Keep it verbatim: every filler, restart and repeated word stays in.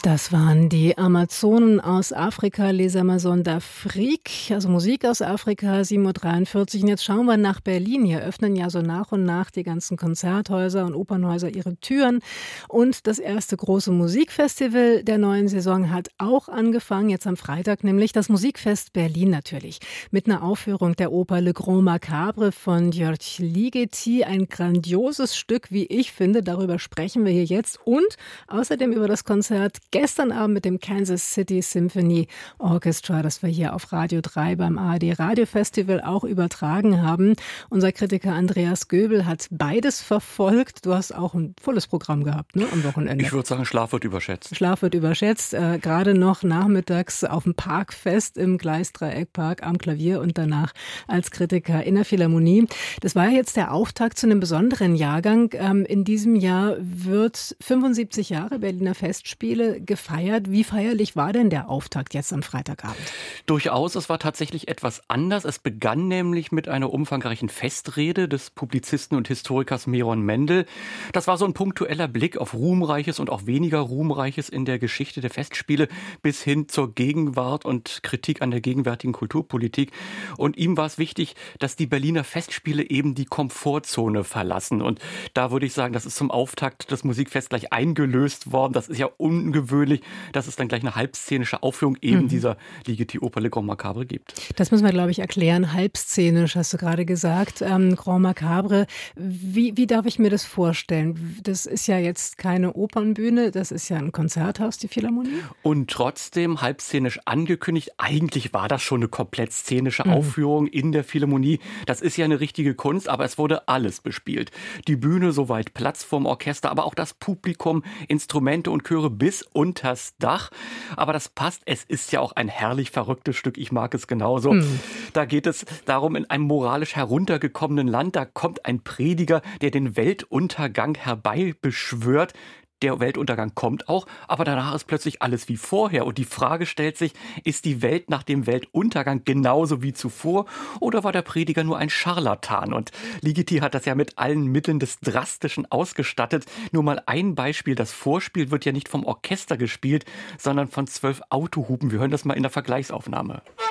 Das waren die Amazonen aus Afrika, Les Amazones d'Afrique, also Musik aus Afrika, sieben Uhr dreiundvierzig. Und jetzt schauen wir nach Berlin. Hier öffnen ja so nach und nach die ganzen Konzerthäuser und Opernhäuser ihre Türen. Und das erste große Musikfestival der neuen Saison hat auch angefangen, jetzt am Freitag, nämlich das Musikfest Berlin natürlich. Mit einer Aufführung der Oper Le Grand Macabre von György Ligeti. Ein grandioses Stück, wie ich finde. Darüber sprechen wir hier jetzt. Und außerdem über das Konzert gestern Abend mit dem Kansas City Symphony Orchestra, das wir hier auf Radio drei beim A R D Radiofestival auch übertragen haben. Unser Kritiker Andreas Göbel hat beides verfolgt. Du hast auch ein volles Programm gehabt, ne, am Wochenende. Ich würde sagen, Schlaf wird überschätzt. Schlaf wird überschätzt. Äh, gerade noch nachmittags auf dem Parkfest im Gleisdreieckpark am Klavier und danach als Kritiker in der Philharmonie. Das war jetzt der Auftakt zu einem besonderen Jahrgang. Ähm, in diesem Jahr wird fünfundsiebzig Jahre Berliner Festspiele gefeiert. Wie feierlich war denn der Auftakt jetzt am Freitagabend? Durchaus, es war tatsächlich etwas anders. Es begann nämlich mit einer umfangreichen Festrede des Publizisten und Historikers Meron Mendel. Das war so ein punktueller Blick auf Ruhmreiches und auch weniger Ruhmreiches in der Geschichte der Festspiele bis hin zur Gegenwart und Kritik an der gegenwärtigen Kulturpolitik. Und ihm war es wichtig, dass die Berliner Festspiele eben die Komfortzone verlassen. Und da würde ich sagen, das ist zum Auftakt des Musikfests gleich eingelöst worden. Das ist ja ungewöhnlich, dass es dann gleich eine halbszenische Aufführung eben mhm. dieser Ligeti-Oper Le Grand Macabre gibt. Das müssen wir, glaube ich, erklären. Halbszenisch, hast du gerade gesagt. Ähm, Grand Macabre, wie, wie darf ich mir das vorstellen? Das ist ja jetzt keine Opernbühne, das ist ja ein Konzerthaus, die Philharmonie. Und trotzdem halbszenisch angekündigt. Eigentlich war das schon eine komplett szenische mhm. Aufführung in der Philharmonie. Das ist ja eine richtige Kunst, aber es wurde alles bespielt. Die Bühne, soweit Platz vorm Orchester, aber auch das Publikum, Instrumente und Chöre bis unters Dach. Aber das passt, es ist ja auch ein herrlich verrücktes Stück, ich mag es genauso. Mhm. Da geht es darum, in einem moralisch heruntergekommenen Land, da kommt ein Prediger, der den Weltuntergang herbeibeschwört. Der Weltuntergang kommt auch, aber danach ist plötzlich alles wie vorher. Und die Frage stellt sich, ist die Welt nach dem Weltuntergang genauso wie zuvor oder war der Prediger nur ein Scharlatan? Und Ligeti hat das ja mit allen Mitteln des Drastischen ausgestattet. Nur mal ein Beispiel, das Vorspiel wird ja nicht vom Orchester gespielt, sondern von zwölf Autohupen. Wir hören das mal in der Vergleichsaufnahme.